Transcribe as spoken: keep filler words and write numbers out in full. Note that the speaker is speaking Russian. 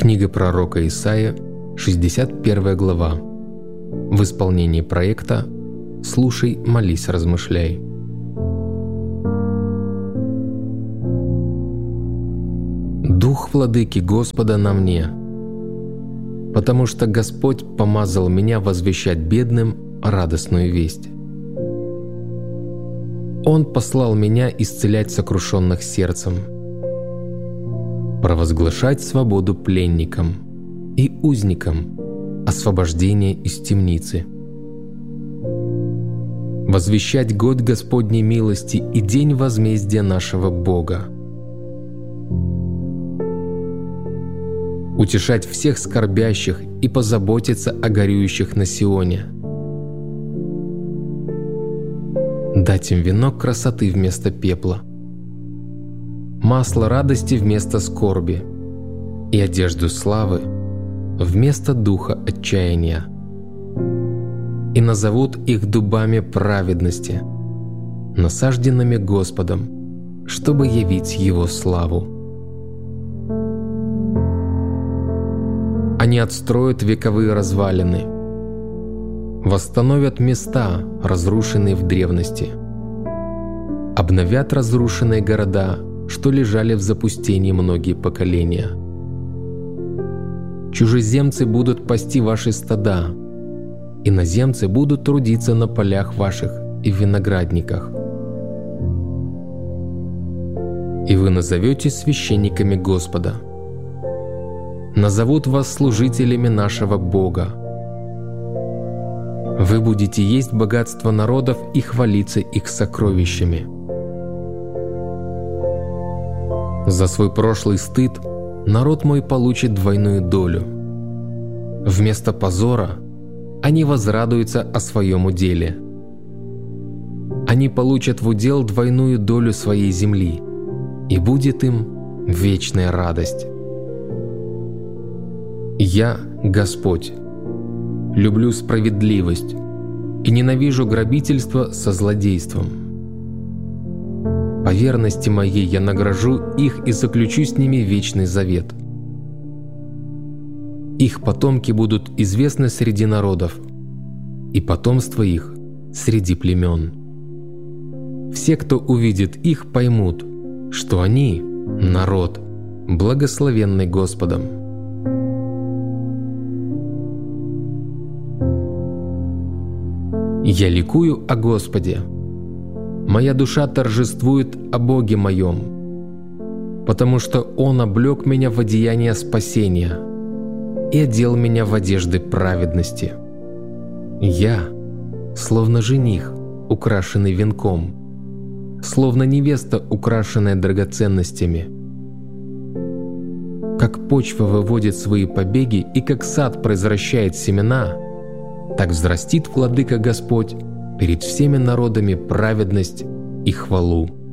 Книга пророка Исаия, шестьдесят первая глава. В исполнении проекта «Слушай, молись, размышляй». Дух владыки Господа на мне, потому что Господь помазал меня возвещать бедным радостную весть. Он послал меня исцелять сокрушенных сердцем, провозглашать свободу пленникам и узникам, освобождение из темницы, возвещать год Господней милости и день возмездия нашего Бога, утешать всех скорбящих и позаботиться о горюющих на Сионе, дать им венок красоты вместо пепла, масло радости вместо скорби и одежду славы вместо духа отчаяния. И назовут их дубами праведности, насажденными Господом, чтобы явить Его славу. Они отстроят вековые развалины, восстановят места, разрушенные в древности, обновят разрушенные города, что лежали в запустении многие поколения. Чужеземцы будут пасти ваши стада, иноземцы будут трудиться на полях ваших и в виноградниках. И вы назоветесь священниками Господа. Назовут вас служителями нашего Бога. Вы будете есть богатство народов и хвалиться их сокровищами. За свой прошлый стыд народ мой получит двойную долю. Вместо позора они возрадуются о своем уделе. Они получат в удел двойную долю своей земли, и будет им вечная радость. Я, Господь, люблю справедливость и ненавижу грабительство со злодейством. По верности моей я награжу их и заключу с ними вечный завет. Их потомки будут известны среди народов, и потомство их среди племен. Все, кто увидит их, поймут, что они – народ, благословенный Господом. Я ликую о Господе. Моя душа торжествует о Боге моем, потому что Он облек меня в одеяние спасения и одел меня в одежды праведности. Я, словно жених, украшенный венком, словно невеста, украшенная драгоценностями. Как почва выводит свои побеги и как сад произвращает семена, так взрастит Владыка Господь перед всеми народами праведность и хвалу.